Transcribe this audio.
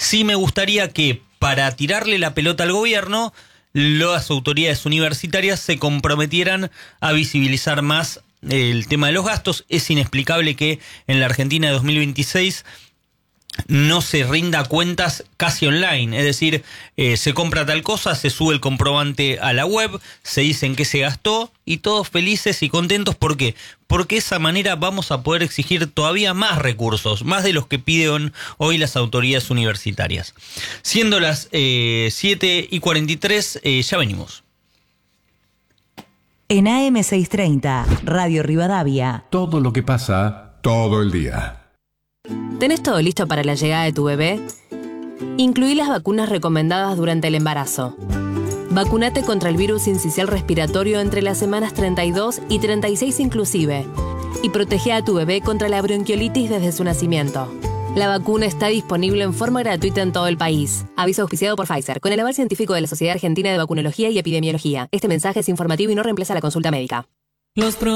Sí me gustaría que para tirarle la pelota al gobierno, las autoridades universitarias se comprometieran a visibilizar más el tema de los gastos. Es inexplicable que en la Argentina de 2026 no se rinda cuentas casi online, es decir, se compra tal cosa, se sube el comprobante a la web, se dice en qué se gastó y todos felices y contentos. ¿Por qué? Porque de esa manera vamos a poder exigir todavía más recursos, más de los que piden hoy las autoridades universitarias. Siendo las 7:43, ya venimos. En AM630, Radio Rivadavia. Todo lo que pasa, todo el día. ¿Tenés todo listo para la llegada de tu bebé? Incluí las vacunas recomendadas durante el embarazo. Vacunate contra el virus sincicial respiratorio entre las semanas 32 y 36 inclusive. Y protege a tu bebé contra la bronquiolitis desde su nacimiento. La vacuna está disponible en forma gratuita en todo el país. Aviso auspiciado por Pfizer, con el aval científico de la Sociedad Argentina de Vacunología y Epidemiología. Este mensaje es informativo y no reemplaza la consulta médica.